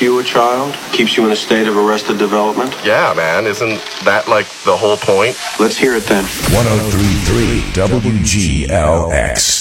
makes you a child, keeps you in a state of arrested development. Yeah, man, isn't that like the whole point? Let's hear it then. 103.3 WGLX.